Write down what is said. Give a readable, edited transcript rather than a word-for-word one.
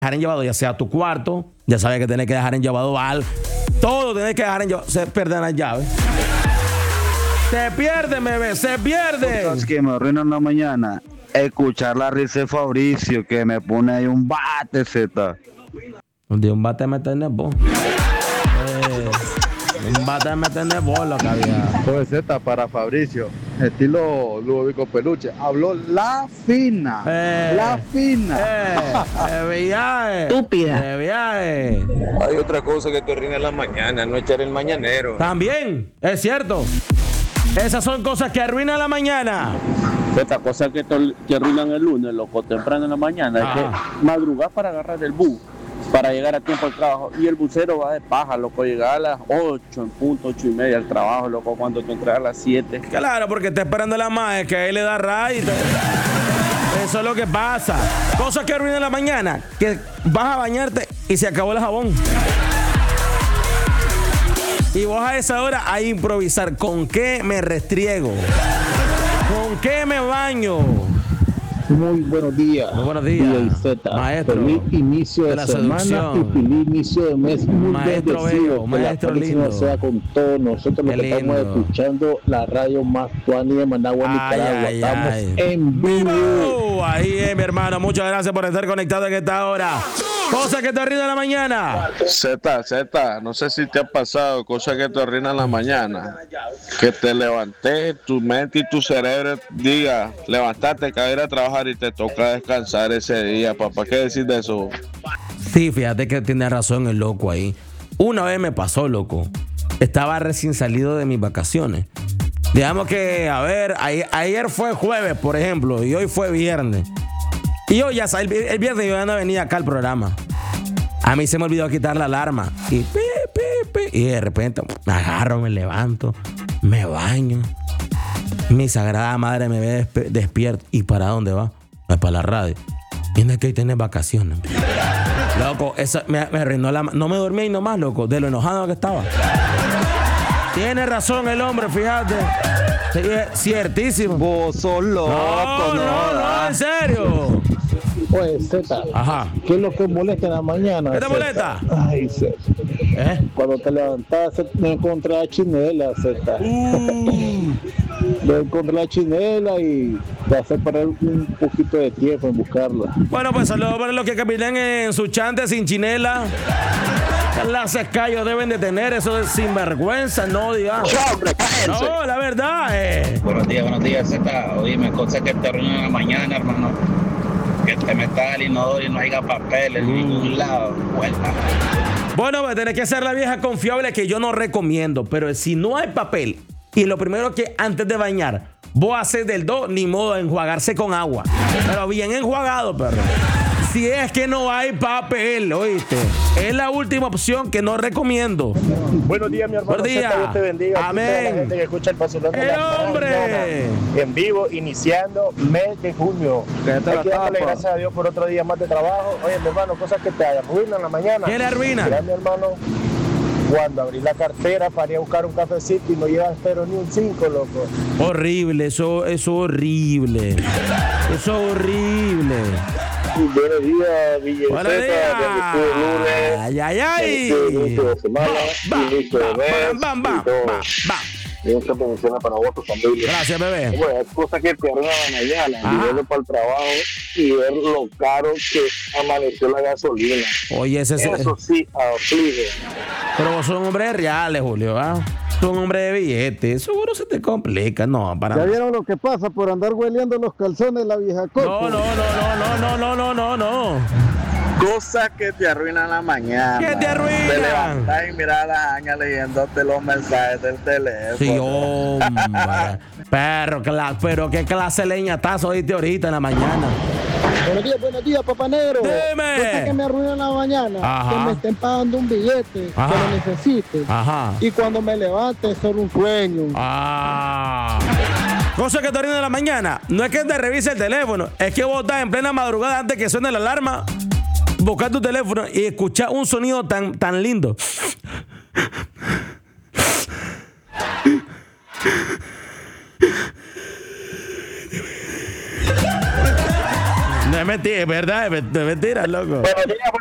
dejar en llevado, ya sea tu cuarto, ya sabes que tenés que dejar en llevado todo tenés que dejar en llevado. Se pierden las llaves. Se pierden, bebé, se pierden. Cosas que me arruinan la mañana. Escuchar la risa de Fabricio que me pone ahí un bate, Z. Un bate me tenés vos. Un bate me tenés vos lo que había. Pues Z para Fabricio. Estilo Ludovico Peluche. Habló la fina. La fina. De viaje. Estúpida. De viaje. Hay otra cosa que te arruina la mañana, no echar el mañanero. También, es cierto. Esas son cosas que arruinan la mañana. Esta cosa que arruinan el lunes, loco, temprano en la mañana, es que madrugar para agarrar el bus, para llegar a tiempo al trabajo, y el busero va de paja, loco, llegar a las 8 en punto, 8:30 al trabajo, loco, cuando te entregas a las 7. Claro, porque está esperando la madre que ahí le da ray. Eso es lo que pasa. Cosas que arruinan la mañana, que vas a bañarte y se acabó el jabón. Y vos a esa hora a improvisar. ¿Con qué me restriego? ¿Con qué me baño? Muy buenos días. Muy buenos días. Maestro. Feliz inicio de semana y feliz inicio de mes. Muy maestro bello, maestro lindo. Sea con todos nosotros los que estamos escuchando la radio más tuani de Managua, Nicaragua. Estamos en vivo. Ahí es, mi hermano. Muchas gracias por estar conectado en esta hora. Cosas que te arruinan la mañana. Z, no sé si te ha pasado cosas que te arruinan la mañana. Que te levantes, tu mente y tu cerebro diga, levantate, que ir a trabajar y te toca descansar ese día, papá. ¿Qué decir de eso? Sí, fíjate que tiene razón el loco ahí. Una vez me pasó, loco. Estaba recién salido de mis vacaciones. Digamos que, a ver, ayer fue jueves, por ejemplo, y hoy fue viernes. Y yo ya el viernes yo ya no venía acá al programa. A mí se me olvidó quitar la alarma. Y y de repente me agarro, me levanto, me baño. Mi sagrada madre me ve despierto. ¿Y para dónde va? Pues para la radio. Tienes que tener vacaciones. Loco, eso me arruinó la... No me dormí ahí nomás, loco, de lo enojado que estaba. Tiene razón el hombre, fíjate. Sí, es ciertísimo. Vos sos loco, no, en serio. Oye, Z, ajá. ¿Qué es lo que molesta en la mañana? ¿Qué te molesta? Ay, Z. Cuando te levantas, no encontré la chinela, Z. No encontré la chinela y te hace perder un poquito de tiempo en buscarla. Bueno, pues saludos para los que caminan en su chante sin chinela. Clases callos deben de tener, eso es sinvergüenza, no digamos. No, la verdad. Buenos días, Z. Oíme, cosas que te arruinan en la mañana, hermano. Que te metas al inodoro y no haya papel en ningún lado. Vuelta. Bueno, pues tenés que ser la vieja confiable que yo no recomiendo. Pero si no hay papel, y lo primero que antes de bañar, vos haces del 2, ni modo de enjuagarse con agua. Pero bien enjuagado, perro. Si es que no hay papel, oíste. Es la última opción que no recomiendo. Buenos días, mi hermano. Buenos días. Dios te bendiga. Amén. La gente que escucha el Vacilón de ¡El hombre! En vivo, iniciando mes de junio. Hay que darle gracias a Dios por otro día más de trabajo. Oye, mi hermano, cosas que te arruinan en la mañana. ¿Qué le arruina? Mira, mi hermano, cuando abrí la cartera para ir a buscar un cafecito y no llevas pero ni un 5, loco. Horrible, eso es horrible. Eso es horrible. Buenos días, Villeceta. Buenos días. Ay. Inicio de semana, inicio de mes. Muchas bendiciones para vos, tu familia. Gracias, bebé. Bueno, es cosa que te arruina la mañana, yendo para el trabajo y ver lo caro que amaneció la gasolina. Oye, eso sí aflige. Pero vos sos un hombre de reales, Julio, ¿ah? Sos un hombre de billetes. Seguro se te complica. No, para. ¿Ya vieron lo que pasa por andar hueleando los calzones la vieja coche? No. Cosas que te arruinan la mañana. ¿Qué te arruinan? Te levantas y miras a la Aña leyéndote los mensajes del teléfono. Sí, hombre. Pero qué clase de leñatazo oíste ahorita en la mañana. Buenos días, papá negro. Dime. Cosas que me arruinan la mañana. Ajá. Que me estén pagando un billete. Ajá. Que lo necesite. Ajá. Y cuando me levante es solo un sueño. Cosa que te arruinan en la mañana. No es que te revise el teléfono. Es que vos estás en plena madrugada antes que suene la alarma. Buscar tu teléfono y escuchar un sonido tan lindo. es mentira, es verdad, es mentira, loco. Buenos días,